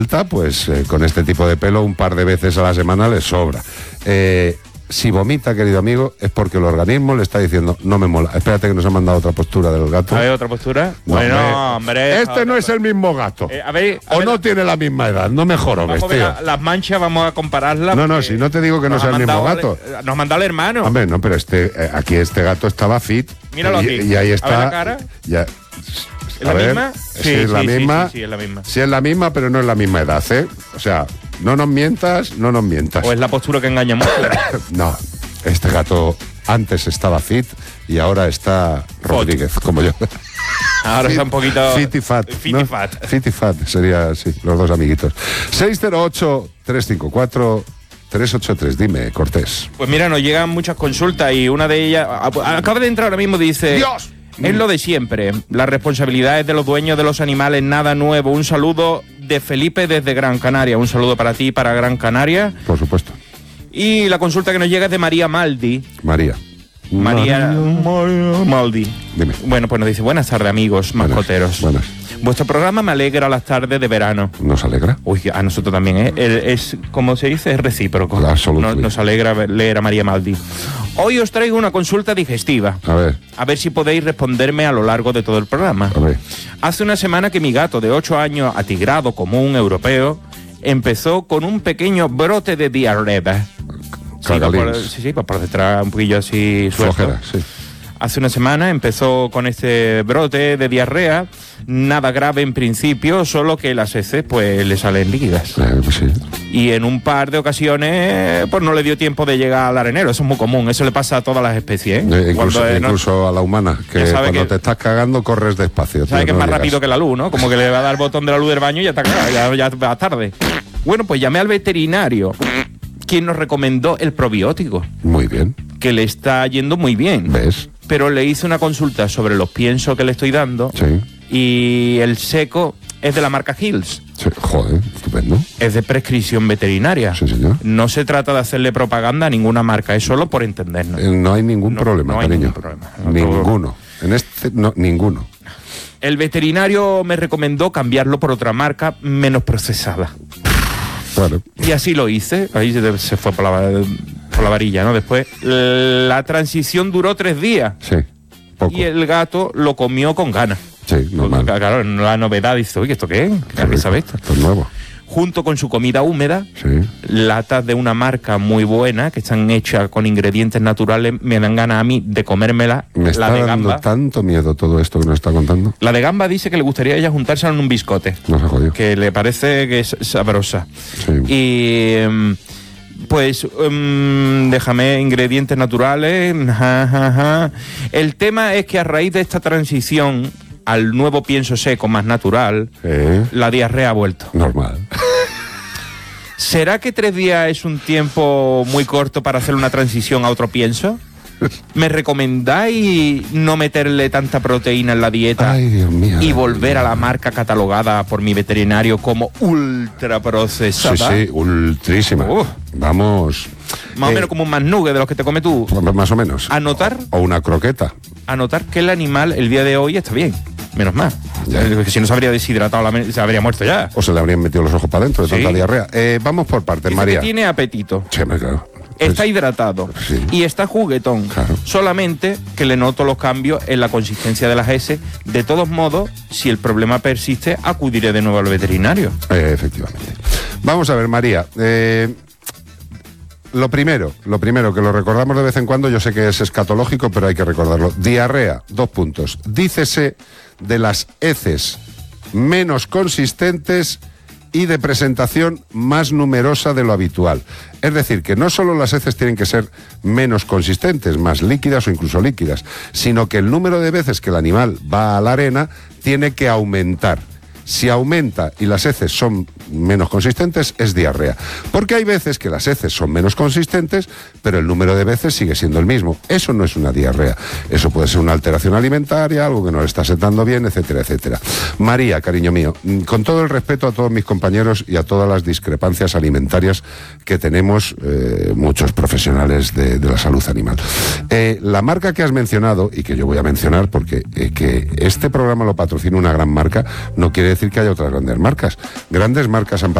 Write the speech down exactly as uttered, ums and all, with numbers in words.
pues eh, con este tipo de pelo un par de veces a la semana le sobra. Eh, si vomita, querido amigo, es porque el organismo le está diciendo, no me mola. Espérate que nos ha mandado otra postura del gato. A ver, otra postura. No, bueno, hombre, hombre. Este no es el mismo gato. Eh, a ver, a o ver, no tiene la misma edad, no me jorobes, vamos a ver tío. la- las manchas, vamos a compararlas. No, no, porque si no te digo que no nos sea ha el mismo mandado- gato. Nos ha mandado el hermano. Hombre, no, pero este, eh, aquí este gato estaba fit. Míralo y, aquí. y ahí A está. ver la cara. Ya. ¿Es A la ver, misma? Sí, es la sí, sí, misma. sí, sí, es la misma. Sí, es la misma, pero no es la misma edad, ¿eh? O sea, no nos mientas, no nos mientas. O es la postura que engaña mucho. No, este gato antes estaba fit y ahora está Rodríguez, como yo. Ahora está un poquito... Fit y fat. Fit ¿no? y fat. Fit y fat sería, sí, los dos amiguitos. seis cero ocho, tres cinco cuatro, tres ocho tres, dime, Cortés. Pues mira, nos llegan muchas consultas y una de ellas... a- Acaba de entrar ahora mismo, dice... ¡Dios! Es lo de siempre. La responsabilidad es de los dueños de los animales, nada nuevo. Un saludo de Felipe desde Gran Canaria. Un saludo para ti, para Gran Canaria. Por supuesto. Y la consulta que nos llega es de María Maldi. María. María, María Maldi. Dime. Bueno, pues nos dice, buenas tardes, amigos Buenas, mascoteros. buenas. Vuestro programa me alegra las tardes de verano. ¿Nos alegra? Uy, a nosotros también, ¿eh? El- Es, como se dice, es recíproco. Absolutely. Nos, nos alegra ver- leer a María Maldi. Hoy os traigo una consulta digestiva. A ver, A ver si podéis responderme a lo largo de todo el programa. a ver. Hace una semana que mi gato de ocho años, atigrado común europeo, empezó con un pequeño brote de diarrea. Sí, va por, Cagalins. sí, sí, va por detrás un poquillo así suelto. Flojera, sí. Hace una semana empezó con este brote de diarrea, nada grave en principio, solo que las heces pues le salen líquidas. Eh, pues sí. Y en un par de ocasiones pues no le dio tiempo de llegar al arenero, eso es muy común, eso le pasa a todas las especies. ¿eh? Eh, incluso Cuando, eh, no- incluso a la humana, que Ya sabe cuando que- te estás cagando corres despacio. Sabe tío, que es no más llegas. rápido que la luz, ¿no? Como que le va a dar el botón de la luz del baño y ya está cagado, ya, ya va tarde. Bueno, pues llamé al veterinario, quien nos recomendó el probiótico, Muy bien, que le está yendo muy bien. ¿ves? Pero le hice una consulta sobre los piensos que le estoy dando Sí. y el seco es de la marca Hills, Sí, joder, estupendo. es de prescripción veterinaria. Sí, señor. No se trata de hacerle propaganda a ninguna marca, es solo por entendernos. Eh, No hay ningún No, problema, no hay cariño. ningún problema. No, Ninguno. En este, no, ninguno. El veterinario me recomendó cambiarlo por otra marca menos procesada. Claro. Y así lo hice. Ahí se se fue por la, por la varilla, ¿no? Después, la transición duró tres días. Sí, poco. Y el gato lo comió con ganas. Sí, normal. Porque, claro, la novedad dice, oye, ¿esto qué es? ¿Qué Qué sabe rico. esto? Esto es nuevo. Junto con su comida húmeda, Sí. latas de una marca muy buena, que están hechas con ingredientes naturales, me dan ganas a mí de comérmela. Me está La de dando gamba. tanto miedo todo esto que nos está contando. La de gamba dice que le gustaría a ella juntarse en un biscote, No se ha jodido. que le parece que es sabrosa. Sí. Y em, pues em, déjame ingredientes naturales. Ja, ja, ja. El tema es que a raíz de esta transición al nuevo pienso seco más natural, Eh, la diarrea ha vuelto. normal. ¿Será que tres días es un tiempo muy corto para hacer una transición a otro pienso? ¿Me recomendáis no meterle tanta proteína en la dieta Ay, Dios mío. y volver a la marca catalogada por mi veterinario como ultra Sí, procesada? sí, ultrísima. Uf. Vamos. Más o Eh, menos como un mannugue de los que te comes tú. Más o menos. Anotar, O una croqueta. anotar que el animal el día de hoy está bien. Menos mal. Ya. Eh, que si no se habría deshidratado, la me- se habría muerto ya. O se le habrían metido los ojos para adentro de Sí. tanta diarrea. Eh, vamos por partes, Dice María. que tiene apetito. Sí, hombre, claro. Está Pues, hidratado Sí. y está juguetón. Claro. Solamente que le noto los cambios en la consistencia de las heces. De todos modos, si el problema persiste, acudiré de nuevo al veterinario. eh, efectivamente. Vamos a ver, María. eh, lo primero, lo primero, que lo recordamos de vez en cuando, yo sé que es escatológico, pero hay que recordarlo. Diarrea, dos puntos. Dícese de las heces menos consistentes y de presentación más numerosa de lo habitual. Es decir, que no solo las heces tienen que ser menos consistentes, más líquidas o incluso líquidas, sino que el número de veces que el animal va a la arena tiene que aumentar. Si aumenta y las heces son menos consistentes, es diarrea. Porque hay veces que las heces son menos consistentes, pero el número de veces sigue siendo el mismo. Eso no es una diarrea. Eso puede ser una alteración alimentaria, algo que no le está sentando bien, etcétera, etcétera. María, cariño mío, con todo el respeto a todos mis compañeros y a todas las discrepancias alimentarias que tenemos eh, muchos profesionales de, de la salud animal. Eh, la marca que has mencionado, y que yo voy a mencionar porque eh, que este programa lo patrocina una gran marca, no quiere decir decir que haya otras grandes marcas. Grandes marcas han